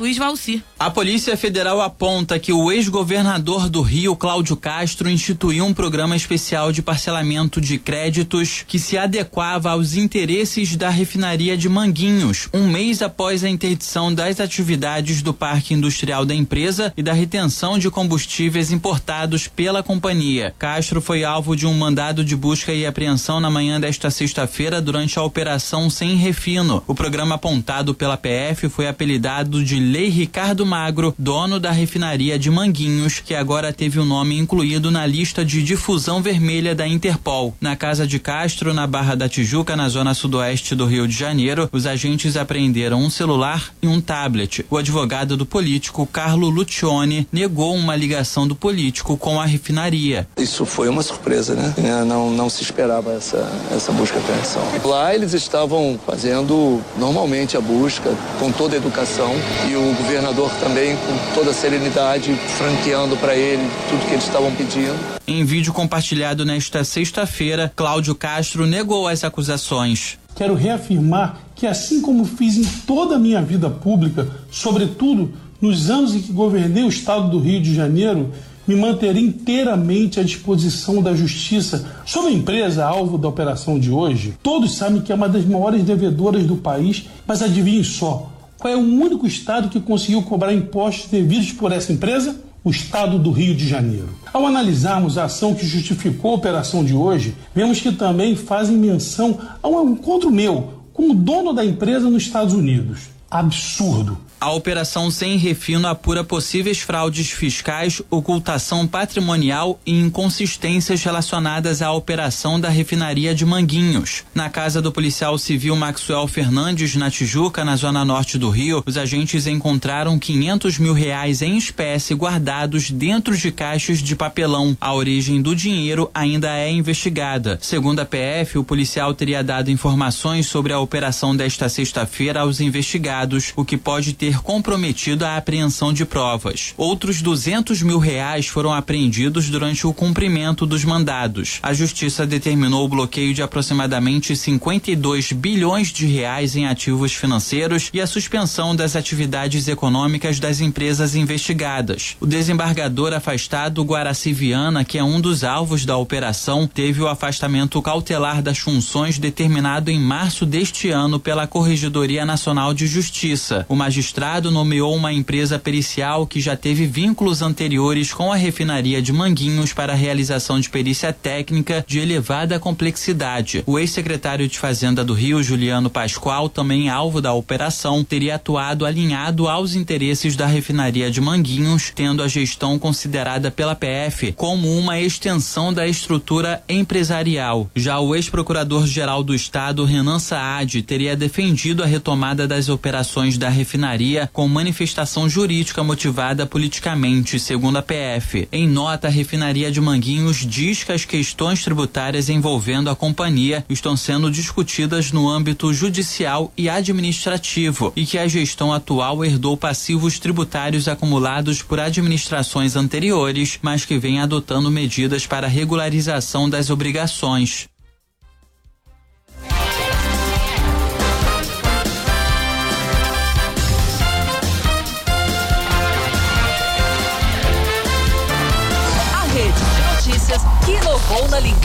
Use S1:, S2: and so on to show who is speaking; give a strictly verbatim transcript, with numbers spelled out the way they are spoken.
S1: Luiz Valci.
S2: A Polícia Federal aponta que o ex-governador do Rio, Cláudio Castro, instituiu um programa especial de parcelamento de créditos que se adequava aos interesses da refinaria de Manguinhos, um mês após a interdição das atividades do parque industrial da empresa e da retenção de combustíveis importados pela companhia. Castro foi alvo de um mandado de busca e apreensão na manhã desta sexta-feira durante a Operação Sem Refino. O programa apontado pela P F foi apelidado de Lei Ricardo Magro, dono da refinaria de Manguinhos, que agora teve o nome incluído na lista de difusão vermelha da Interpol. Na casa de Castro, na Barra da Tijuca, na zona sudoeste do Rio de Janeiro, os agentes apreenderam um celular e um tablet. O advogado do político, Carlo Lucione, negou uma ligação do político com a refinaria.
S3: Isso foi uma surpresa, né? Não, não se esperava essa, essa busca e apreensão. Lá eles estavam fazendo normalmente a busca, com toda a educação, e o governador também com toda a serenidade, franqueando para ele tudo que eles estavam pedindo.
S2: Em vídeo compartilhado nesta sexta-feira, Cláudio Castro negou as acusações.
S4: Quero reafirmar que, assim como fiz em toda a minha vida pública, sobretudo nos anos em que governei o estado do Rio de Janeiro, me manterei inteiramente à disposição da Justiça sobre a empresa alvo da operação de hoje. Todos sabem que é uma das maiores devedoras do país, mas adivinhem só, qual é o único estado que conseguiu cobrar impostos devidos por essa empresa? O estado do Rio de Janeiro. Ao analisarmos a ação que justificou a operação de hoje, vemos que também fazem menção a um encontro meu com o dono da empresa nos Estados Unidos. Absurdo.
S2: A Operação Sem Refino apura possíveis fraudes fiscais, ocultação patrimonial e inconsistências relacionadas à operação da refinaria de Manguinhos. Na casa do policial civil Maxwell Fernandes, na Tijuca, na zona norte do Rio, os agentes encontraram quinhentos mil reais em espécie guardados dentro de caixas de papelão. A origem do dinheiro ainda é investigada. Segundo a P F, o policial teria dado informações sobre a operação desta sexta-feira aos investigados, o que pode ter comprometido a apreensão de provas. Outros duzentos mil reais foram apreendidos durante o cumprimento dos mandados. A Justiça determinou o bloqueio de aproximadamente cinquenta e dois bilhões de reais em ativos financeiros e a suspensão das atividades econômicas das empresas investigadas. O desembargador afastado Guaraci Viana, que é um dos alvos da operação, teve o afastamento cautelar das funções determinado em março deste ano pela Corregedoria Nacional de Justiça. O magistrado nomeou uma empresa pericial que já teve vínculos anteriores com a refinaria de Manguinhos para a realização de perícia técnica de elevada complexidade. O ex-secretário de Fazenda do Rio, Juliano Pascoal, também alvo da operação, teria atuado alinhado aos interesses da refinaria de Manguinhos, tendo a gestão considerada pela P F como uma extensão da estrutura empresarial. Já o ex-procurador-geral do Estado, Renan Saad, teria defendido a retomada das operações da refinaria com manifestação jurídica motivada politicamente, segundo a P F. Em nota, a refinaria de Manguinhos diz que as questões tributárias envolvendo a companhia estão sendo discutidas no âmbito judicial e administrativo e que a gestão atual herdou passivos tributários acumulados por administrações anteriores, mas que vem adotando medidas para regularização das obrigações.
S5: Que inovou na linguagem.